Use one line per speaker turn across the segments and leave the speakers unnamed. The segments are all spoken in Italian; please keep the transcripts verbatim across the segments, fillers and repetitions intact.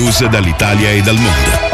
news dall'Italia e dal mondo.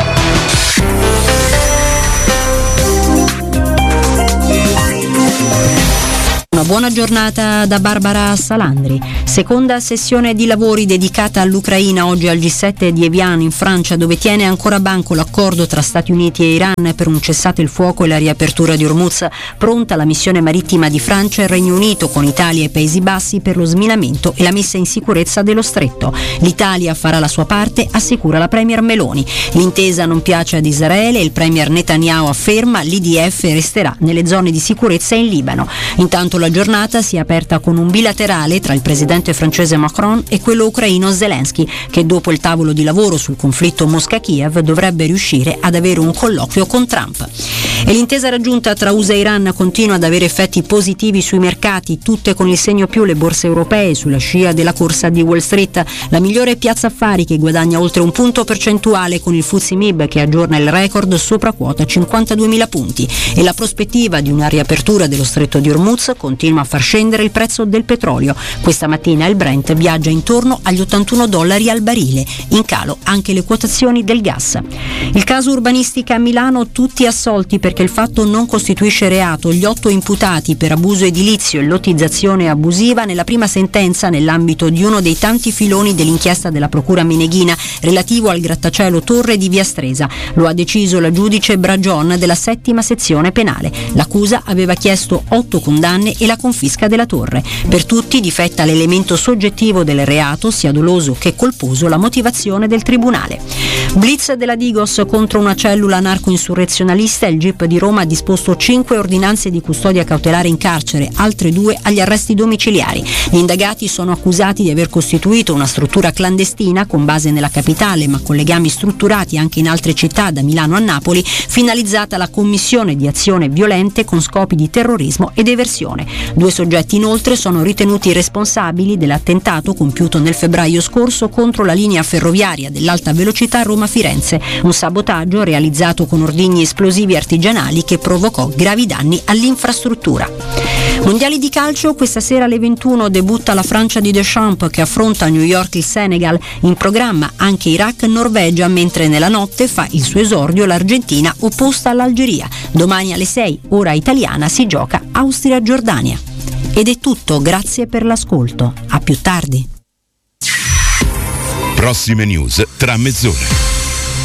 Una buona giornata da Barbara Salandri. Seconda sessione di lavori dedicata all'Ucraina oggi al G sette di Evian in Francia, dove tiene ancora banco l'accordo tra Stati Uniti e Iran per un cessate il fuoco e la riapertura di Hormuz. Pronta la missione marittima di Francia e Regno Unito con Italia e Paesi Bassi per lo sminamento e la messa in sicurezza dello stretto. L'Italia farà la sua parte, assicura la premier Meloni. L'intesa non piace ad Israele e il premier Netanyahu afferma l'I D F resterà nelle zone di sicurezza in Libano. Intanto la La giornata si è aperta con un bilaterale tra il presidente francese Macron e quello ucraino Zelensky, che dopo il tavolo di lavoro sul conflitto Mosca-Kiev dovrebbe riuscire ad avere un colloquio con Trump. E l'intesa raggiunta tra U S A e Iran continua ad avere effetti positivi sui mercati, tutte con il segno più le borse europee sulla scia della corsa di Wall Street. La migliore piazza affari che guadagna oltre un punto percentuale con il F T S E Mib che aggiorna il record sopra quota cinquantaduemila punti, e la prospettiva di una riapertura dello stretto di Hormuz continua a far scendere il prezzo del petrolio. Questa mattina il Brent viaggia intorno agli ottantuno dollari al barile, in calo anche le quotazioni del gas. Il caso urbanistica a Milano, tutti assolti perché il fatto non costituisce reato. Gli otto imputati per abuso edilizio e lottizzazione abusiva nella prima sentenza nell'ambito di uno dei tanti filoni dell'inchiesta della Procura Meneghina relativo al grattacielo Torre di Via Stresa. Lo ha deciso la giudice Bragion della settima sezione penale. L'accusa aveva chiesto otto condanne e la confisca della torre. Per tutti difetta l'elemento soggettivo del reato, sia doloso che colposo la motivazione del tribunale. Blitz della Digos contro una cellula narco-insurrezionalista. Il G I P di Roma ha disposto cinque ordinanze di custodia cautelare in carcere, altre due agli arresti domiciliari. Gli indagati sono accusati di aver costituito una struttura clandestina con base nella capitale, ma con legami strutturati anche in altre città, da Milano a Napoli, finalizzata alla commissione di azioni violente con scopi di terrorismo ed eversione. Due soggetti inoltre sono ritenuti responsabili dell'attentato compiuto nel febbraio scorso contro la linea ferroviaria dell'alta velocità Roma-Firenze, un sabotaggio realizzato con ordigni esplosivi artigianali che provocò gravi danni all'infrastruttura. Mondiali di calcio, questa sera alle ventuno debutta la Francia di Deschamps che affronta a New York il Senegal, in programma anche Iraq-Norvegia, mentre nella notte fa il suo esordio l'Argentina opposta all'Algeria. Domani alle sei, ora italiana, si gioca Austria-Giordania. Ed è tutto, grazie per l'ascolto. A più tardi.
Prossime news tra mezz'ora.